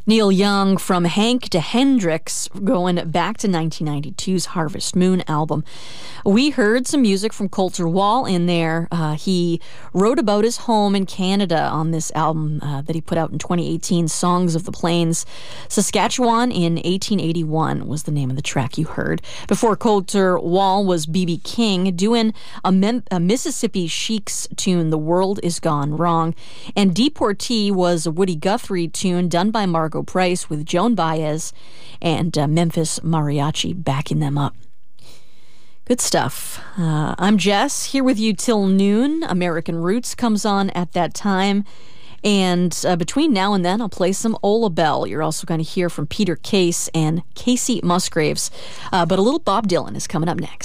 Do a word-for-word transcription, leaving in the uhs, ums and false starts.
Neil Young, From Hank to Hendrix, going back to nineteen ninety-two's Harvest Moon album. We heard some music from Colter Wall in there. Uh, he wrote about his home in Canada on this album uh, that he put out in twenty eighteen, Songs of the Plains. Saskatchewan in eighteen eighty-one was the name of the track you heard. Before Colter Wall was B B King doing a, Mem- a Mississippi Sheiks tune, The World Is Gone Wrong. And Deportee was a Woody Guthrie tune done by Margot Price with Joan Baez and uh, Memphis Mariachi backing them up. Good stuff. Uh, I'm Jess, here with you till noon. American Roots comes on at that time. And uh, between now and then, I'll play some Ola Bell. You're also going to hear from Peter Case and Casey Musgraves. Uh, but a little Bob Dylan is coming up next.